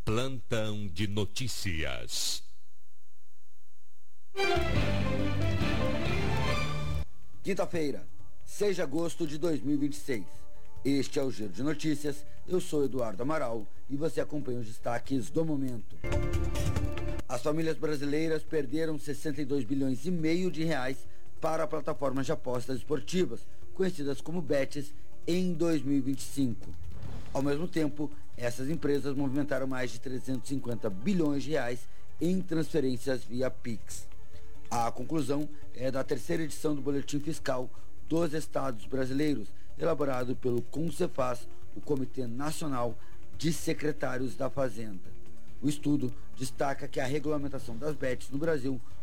Plantão de notícias. Quinta-feira, 6 de agosto de 2026. Este é o Giro de Notícias. Eu sou Eduardo Amaral e você acompanha os destaques do momento. As famílias brasileiras perderam 62 bilhões e meio de reais para plataformas de apostas esportivas, conhecidas como bets, em 2025. Ao mesmo tempo, essas empresas movimentaram mais de 350 bilhões de reais em transferências via Pix. A conclusão é da terceira edição do Boletim Fiscal dos Estados Brasileiros, elaborado pelo CONCEFAZ, o Comitê Nacional de Secretários da Fazenda. O estudo destaca que a regulamentação das bets no Brasil